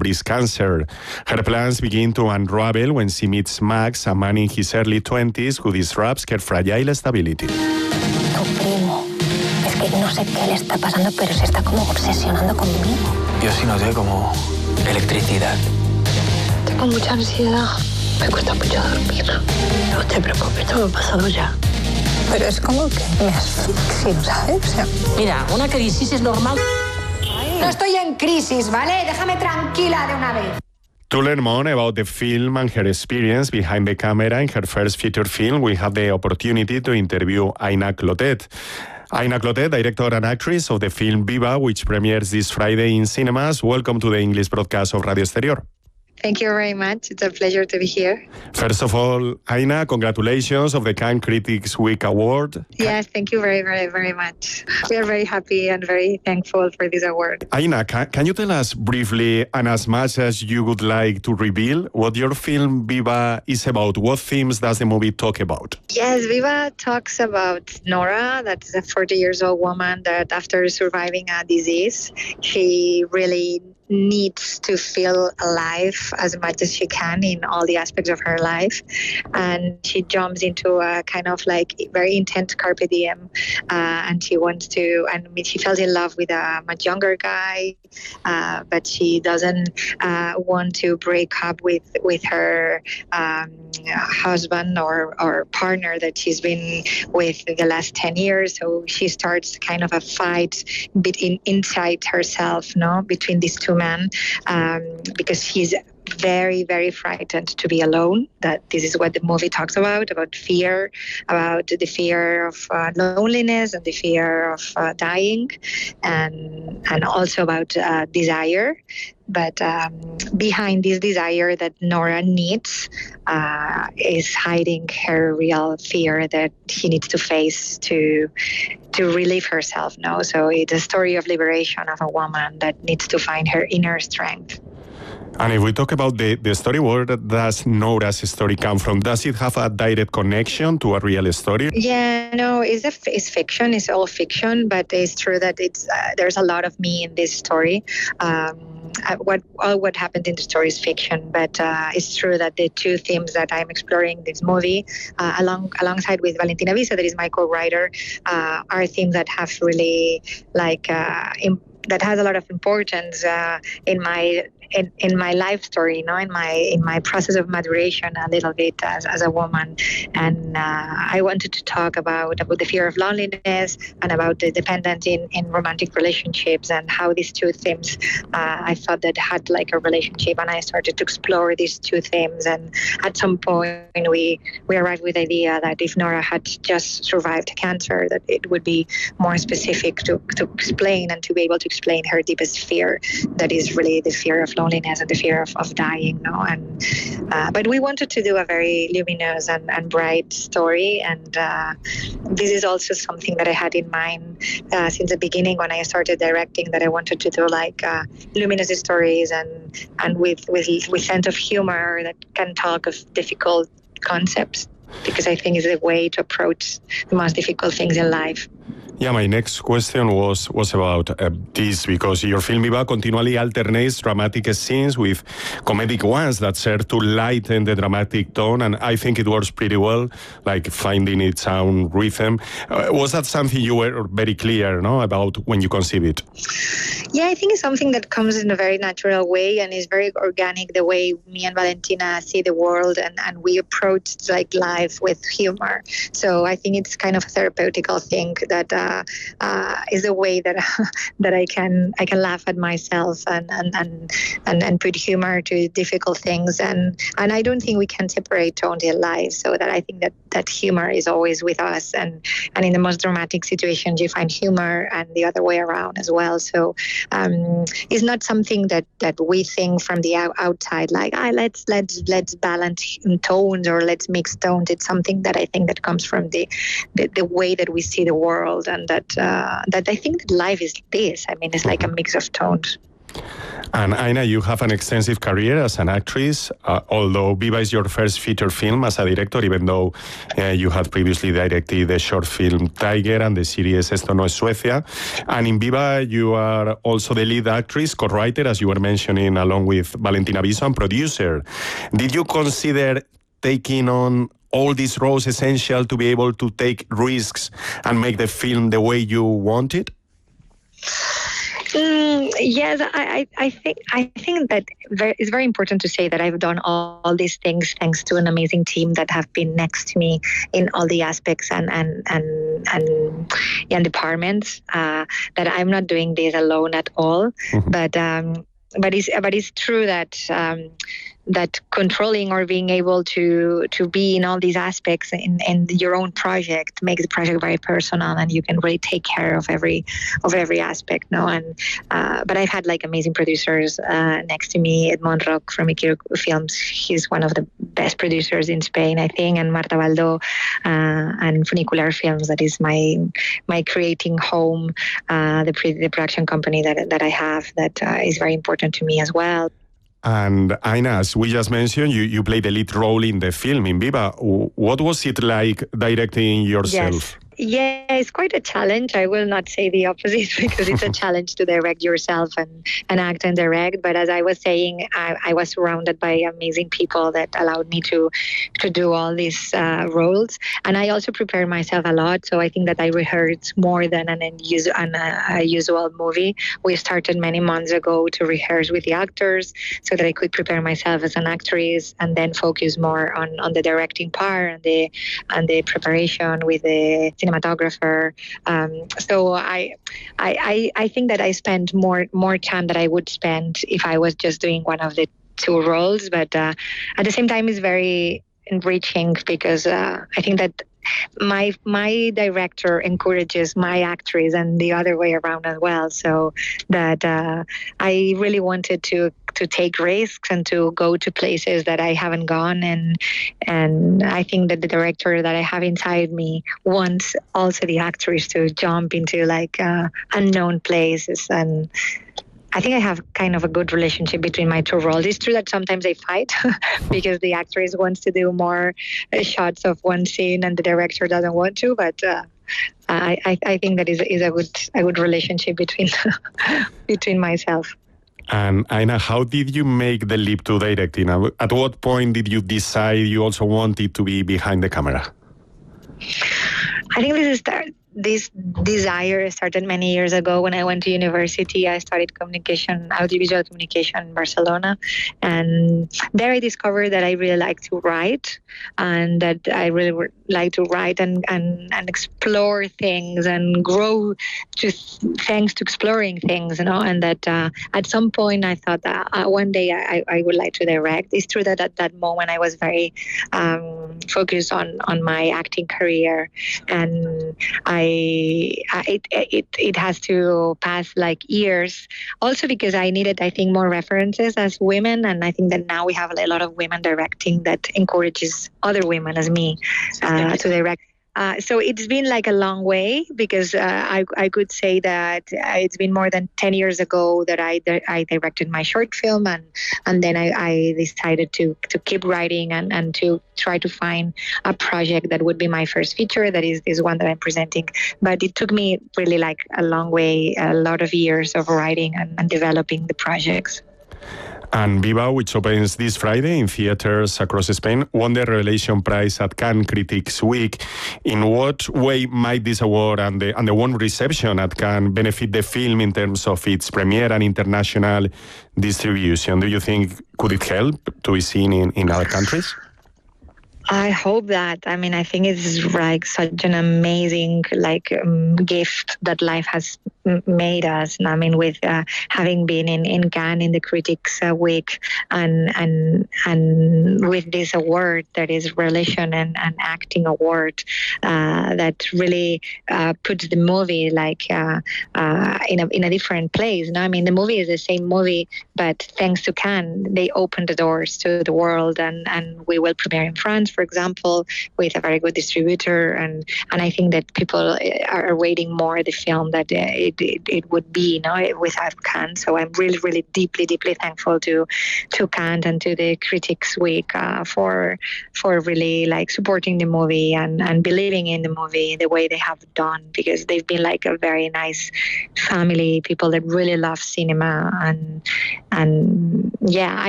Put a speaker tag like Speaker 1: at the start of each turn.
Speaker 1: breast cancer. Her plans begin to unravel when she meets Max, a man in his early 20s who disrupts her fragile stability.
Speaker 2: Tu primo. Es que no sé qué le está pasando, pero se está como obsesionando conmigo.
Speaker 3: Yo sí noté como electricidad.
Speaker 2: Tengo mucha ansiedad. Me cuesta mucho dormir. No te preocupes, todo ha pasado ya. Pero es como que me asfixio, ¿sabes? O sea,
Speaker 4: mira, una crisis es normal.
Speaker 2: no estoy en crisis, ¿vale? Déjame tranquila de una vez.
Speaker 1: To learn more about the film and her experience behind the camera in her first feature film, we have the opportunity to interview Aina Clotet. Aina Clotet, director and actress of the film Viva, which premieres this Friday in cinemas. Welcome to the English broadcast of Radio Exterior.
Speaker 5: Thank you very much. It's a pleasure to be here.
Speaker 1: First of all, Aina, congratulations of the Cannes Critics Week Award.
Speaker 5: Yes, thank you very, very, very much. We are very happy and very thankful for this award.
Speaker 1: Aina, can you tell us briefly, and as much as you would like to reveal, what your film Viva is about? What themes does the movie talk about?
Speaker 5: Yes, Viva talks about Nora, that is a 40-year-old woman that after surviving a disease, she really needs to feel alive as much as she can in all the aspects of her life. And she jumps into a kind of like very intense carpe diem. And she wants to, and she falls in love with a much younger guy, but she doesn't want to break up with her husband or partner that she's been with the last 10 years. So she starts kind of a fight inside herself, between these two men, because she's very, very frightened to be alone. That this is what the movie talks about fear, about the fear of loneliness and the fear of dying, and also about desire. But behind this desire that Nora needs is hiding her real fear that she needs to face to relieve herself. So it's a story of liberation of a woman that needs to find her inner strength.
Speaker 1: And if we talk about the story, where does Nora's story come from? Does it have a direct connection to a real story?
Speaker 5: Yeah, no, it's fiction. It's all fiction, but it's true that there's a lot of me in this story. What happened in the story is fiction, but it's true that the two themes that I'm exploring in this movie, alongside with Valentina Visa, that is my co-writer, are themes that have really that has a lot of importance in my life story, in my process of maturation a little bit as a woman. And I wanted to talk about the fear of loneliness and about the dependence in romantic relationships, and how these two themes I thought that had like a relationship, and I started to explore these two themes. And at some point we arrived with the idea that if Nora had just survived cancer, that it would be more specific to explain and to be able to explain her deepest fear, that is really the fear of loneliness and the fear of dying. But we wanted to do a very luminous and bright story, and this is also something that I had in mind since the beginning when I started directing, that I wanted to do like luminous stories and with sense of humor that can talk of difficult concepts, because I think it's a way to approach the most difficult things in life.
Speaker 1: Yeah, my next question was about this, because your film Viva continually alternates dramatic scenes with comedic ones that serve to lighten the dramatic tone, and I think it works pretty well, like finding its own rhythm. Was that something you were very clear about when you conceive it?
Speaker 5: Yeah, I think it's something that comes in a very natural way and is very organic, the way me and Valentina see the world, and we approach like life with humor. So I think it's kind of a therapeutical thing that is a way that that I can laugh at myself and put humor to difficult things, and I don't think we can separate tone and life. So that I think that humor is always with us, and in the most dramatic situations you find humor, and the other way around as well. So it's not something that we think from the outside, like let's balance tones or let's mix tones. It's something that I think that comes from the way that we see the world, and that I think that life is this. I mean, it's like a mix of tones.
Speaker 1: And Aina, you have an extensive career as an actress, although Viva is your first feature film as a director, even though you had previously directed the short film Tiger and the series Esto no es Suecia. And in Viva, you are also the lead actress, co-writer, as you were mentioning, along with Valentina Viso, and producer. Did you consider taking on all these roles essential to be able to take risks and make the film the way you want it?
Speaker 5: Yes, I think that it's very important to say that I've done all these things thanks to an amazing team that have been next to me in all the aspects and departments. That I'm not doing this alone at all. Mm-hmm. But it's true that that controlling or being able to be in all these aspects in your own project makes the project very personal, and you can really take care of every aspect. No, and but I've had like amazing producers next to me. Edmond Roch from Ikiro Films, he's one of the best producers in Spain, I think, and Marta Baldo and Funicular Films, that is my creating home, the production company that I have, that is very important to me as well.
Speaker 1: And Aina, as we just mentioned, you played the lead role in the film, in Viva. What was it like directing yourself?
Speaker 5: Yes. Yeah, it's quite a challenge. I will not say the opposite, because it's a challenge to direct yourself and act and direct. But as I was saying, I was surrounded by amazing people that allowed me to do all these roles. And I also prepared myself a lot. So I think that I rehearsed more than a usual movie. We started many months ago to rehearse with the actors so that I could prepare myself as an actress and then focus more on the directing part and the preparation with the cinematographer. So I think that I spent more time that I would spend if I was just doing one of the two roles. But at the same time, it's very enriching, because I think that my director encourages my actress and the other way around as well. So that I really wanted to take risks and to go to places that I haven't gone, and I think that the director that I have inside me wants also the actress to jump into like unknown places. And I think I have kind of a good relationship between my two roles. It's true that sometimes they fight because the actress wants to do more shots of one scene and the director doesn't want to. But I think that is a good relationship between myself.
Speaker 1: And Aina, how did you make the leap to directing? At what point did you decide you also wanted to be behind the camera?
Speaker 5: I think this desire started many years ago when I went to university. I studied audiovisual communication in Barcelona. And there I discovered that I really like to write, and that I really like to write and explore things and grow thanks to exploring things, you know. And that at some point I thought that one day I would like to direct. It's true that at that moment I was very focused on my acting career, and it has to pass like years. Also because I needed, I think, more references as women, and I think that now we have a lot of women directing that encourages other women as me to direct. So it's been like a long way, because I could say that it's been more than 10 years ago that I directed my short film, and then I decided to keep writing and to try to find a project that would be my first feature, that is this one that I'm presenting. But it took me really like a long way, a lot of years of writing and developing the projects.
Speaker 1: And Viva, which opens this Friday in theaters across Spain, won the Revelation Prize at Cannes Critics Week. In what way might this award and the warm reception at Cannes benefit the film in terms of its premiere and international distribution? Do you think, could it help to be seen in other countries?
Speaker 5: I hope that. I mean, I think it's like such an amazing gift that life has made us. And I mean, with having been in Cannes in the Critics Week and with this award that is Revelation and Acting Award that really puts the movie in a different place. No, I mean, the movie is the same movie, but thanks to Cannes, they opened the doors to the world, and we will premiere in France, for for example, with a very good distributor, and I think that people are waiting more the film that it would be, without Cannes. So I'm really, really deeply thankful to Cannes and to the Critics Week for really like supporting the movie and believing in the movie the way they have done, because they've been like a very nice family, people that really love cinema, and yeah,